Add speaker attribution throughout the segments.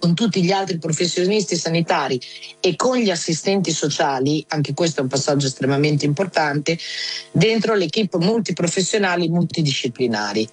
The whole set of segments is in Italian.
Speaker 1: con tutti gli altri professionisti sanitari e con gli assistenti sociali, anche questo è un passaggio estremamente importante, dentro l'equipe multiprofessionali multidisciplinari.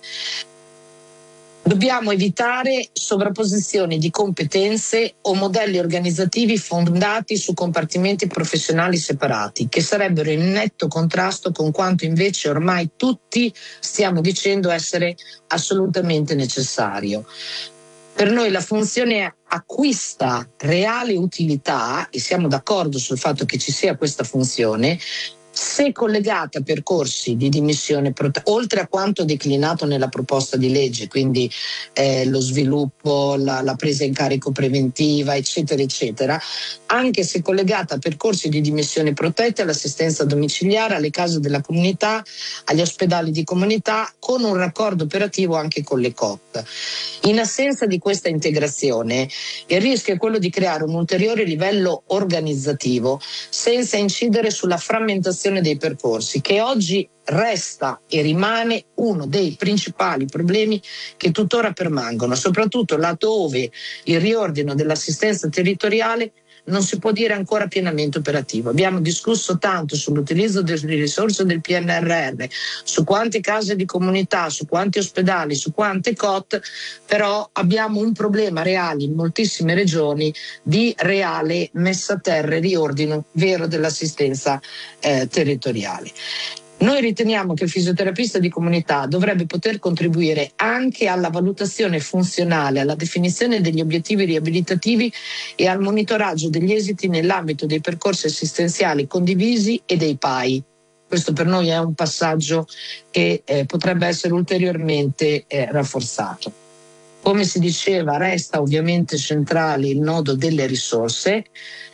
Speaker 1: Dobbiamo evitare sovrapposizioni di competenze o modelli organizzativi fondati su compartimenti professionali separati, che sarebbero in netto contrasto con quanto invece ormai tutti stiamo dicendo essere assolutamente necessario. Per noi la funzione acquista reale utilità, e siamo d'accordo sul fatto che ci sia questa funzione, se collegata a percorsi di dimissione, oltre a quanto declinato nella proposta di legge, quindi lo sviluppo, la presa in carico preventiva, eccetera, eccetera, anche se collegata a percorsi di dimissione protette, all'assistenza domiciliare, alle case della comunità, agli ospedali di comunità, con un raccordo operativo anche con le COP. In assenza di questa integrazione, il rischio è quello di creare un ulteriore livello organizzativo senza incidere sulla frammentazione dei percorsi, che oggi resta e rimane uno dei principali problemi che tuttora permangono, soprattutto laddove il riordino dell'assistenza territoriale non si può dire ancora pienamente operativo. Abbiamo discusso tanto sull'utilizzo delle risorse del PNRR, su quante case di comunità, su quanti ospedali, su quante COT, però abbiamo un problema reale in moltissime regioni di reale messa a terra e riordino vero dell'assistenza territoriale. Noi riteniamo che il fisioterapista di comunità dovrebbe poter contribuire anche alla valutazione funzionale, alla definizione degli obiettivi riabilitativi e al monitoraggio degli esiti nell'ambito dei percorsi assistenziali condivisi e dei PAI. Questo per noi è un passaggio che potrebbe essere ulteriormente rafforzato. Come si diceva, resta ovviamente centrale il nodo delle risorse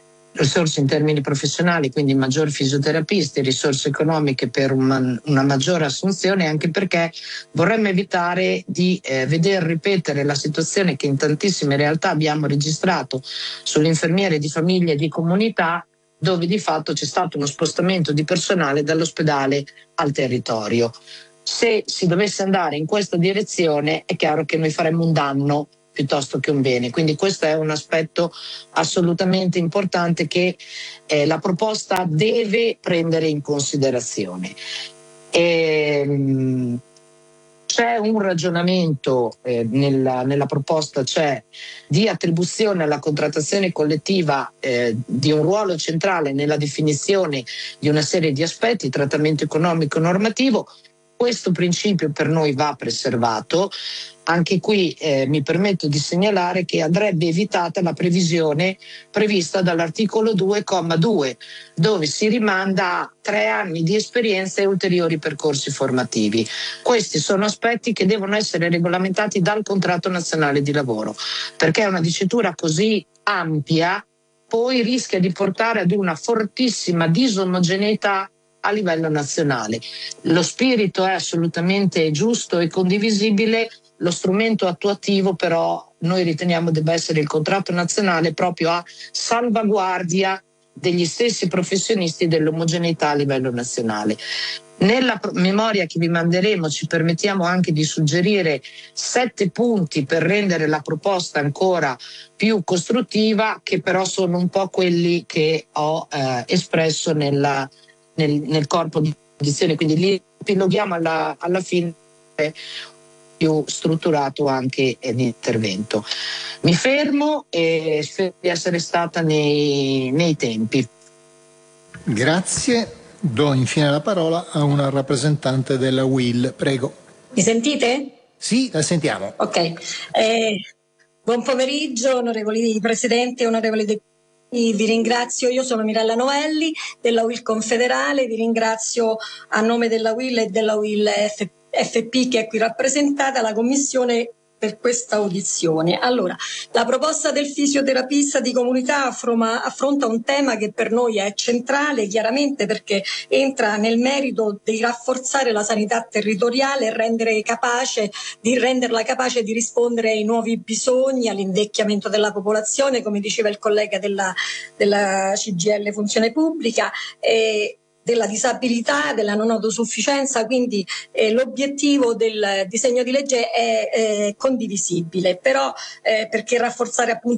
Speaker 1: in termini professionali, quindi maggiori fisioterapisti, risorse economiche per una maggiore assunzione, anche perché vorremmo evitare di veder ripetere la situazione che in tantissime realtà abbiamo registrato sulle infermiere di famiglia e di comunità, dove di fatto c'è stato uno spostamento di personale dall'ospedale al territorio. Se si dovesse andare in questa direzione è chiaro che noi faremmo un danno piuttosto che un bene, quindi questo è un aspetto assolutamente importante che la proposta deve prendere in considerazione. C'è un ragionamento nella proposta, c'è di attribuzione alla contrattazione collettiva di un ruolo centrale nella definizione di una serie di aspetti, trattamento economico normativo. Questo principio per noi va preservato. Anche qui mi permetto di segnalare che andrebbe evitata la previsione prevista dall'articolo 2,2, dove si rimanda a 3 anni di esperienza e ulteriori percorsi formativi. Questi sono aspetti che devono essere regolamentati dal contratto nazionale di lavoro, perché una dicitura così ampia poi rischia di portare ad una fortissima disomogeneità a livello nazionale. Lo spirito è assolutamente giusto e condivisibile, lo strumento attuativo però noi riteniamo debba essere il contratto nazionale, proprio a salvaguardia degli stessi professionisti, dell'omogeneità a livello nazionale. Nella memoria che vi manderemo ci permettiamo anche di suggerire 7 punti per rendere la proposta ancora più costruttiva, che però sono un po' quelli che ho espresso nel corpo di audizione, quindi li epiloghiamo alla fine più strutturato anche l'intervento. Mi fermo e spero di essere stata nei tempi.
Speaker 2: Grazie. Do infine la parola a una rappresentante della UIL. Prego.
Speaker 3: Mi sentite?
Speaker 2: Sì, la sentiamo.
Speaker 3: Ok. Buon pomeriggio, onorevoli presidenti, onorevoli vi ringrazio. Io sono Mirella Noelli della UIL Confederale, vi ringrazio a nome della UIL e della UIL FP che è qui rappresentata, la Commissione, per questa audizione. Allora, la proposta del fisioterapista di comunità affronta un tema che per noi è centrale, chiaramente perché entra nel merito di rafforzare la sanità territoriale e renderla capace di rispondere ai nuovi bisogni, all'invecchiamento della popolazione, come diceva il collega della CGIL Funzione Pubblica, della disabilità, della non autosufficienza, quindi l'obiettivo del disegno di legge è condivisibile, però perché rafforzare appunto